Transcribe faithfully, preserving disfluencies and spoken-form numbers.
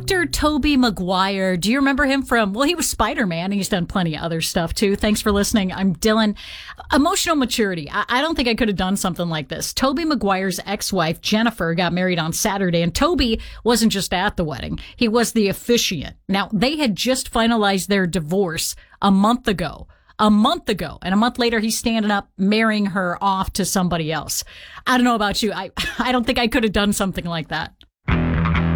Actor Tobey Maguire. Do you remember him from, well, he was Spider-Man. He's done plenty of other stuff too. Thanks for listening. I'm Dylan. Emotional maturity. I, I don't think I could have done something like this. Tobey Maguire's ex-wife, Jennifer, got married on Saturday, and Tobey wasn't just at the wedding. He was the officiant. Now, they had just finalized their divorce a month ago. A month ago. And a month later, he's standing up, marrying her off to somebody else. I don't know about you. I, I don't think I could have done something like that.